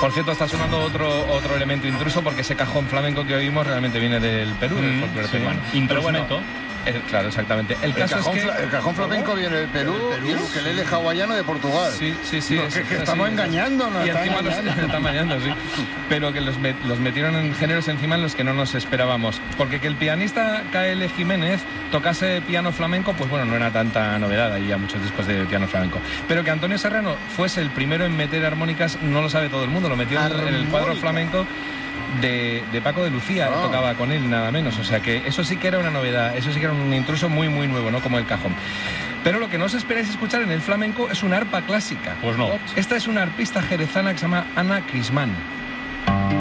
Por cierto, está sonando otro elemento intruso, porque ese cajón flamenco que oímos realmente viene del Perú, del folclore peruano. Instrumento. Claro, exactamente. El cajón flamenco viene del Perú y el ukelele hawaiano de Portugal. Sí. No, que estamos engañándonos. Y encima nos están engañando, sí. Pero que los metieron en géneros encima en los que no nos esperábamos. Porque que el pianista K.L. Jiménez tocase piano flamenco, pues bueno, no era tanta novedad, ahí ya muchos discos de piano flamenco. Pero que Antonio Serrano fuese el primero en meter armónicas, no lo sabe todo el mundo. Lo metió en el cuadro flamenco de Paco de Lucía, tocaba con él nada menos, o sea que eso sí que era una novedad, eso sí que era un intruso muy muy nuevo, ¿no? Como el cajón. Pero lo que no os esperáis escuchar en el flamenco es una arpa clásica. Pues no. Esta es una arpista jerezana que se llama Ana Crismán.